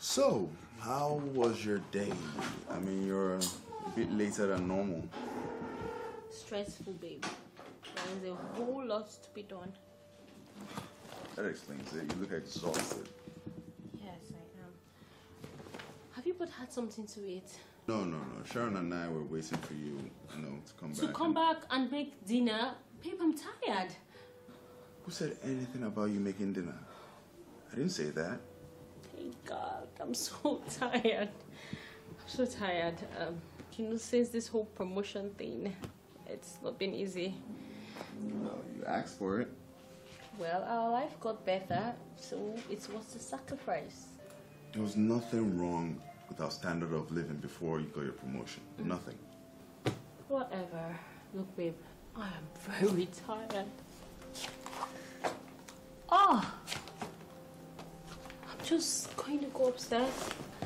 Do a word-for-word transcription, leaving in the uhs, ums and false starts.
So, how was your day? I mean, you're a bit later than normal. Stressful, babe. There's a whole lot to be done. That explains it. You look exhausted. Yes, I am. Have you both had something to eat? No, no, no. Sharon and I were waiting for you, you know, to come to back. To come and... back and make dinner? Babe, I'm tired. Who said anything about you making dinner? I didn't say that. Thank God. I'm so tired. I'm so tired. Um, you know, since this whole promotion thing, it's not been easy. Well, you asked for it. Well, our life got better, so it's worth the sacrifice. There was nothing wrong with our standard of living before you got your promotion. Mm. Nothing. Whatever. Look, babe, I am very tired. Oh! I'm just going to go upstairs.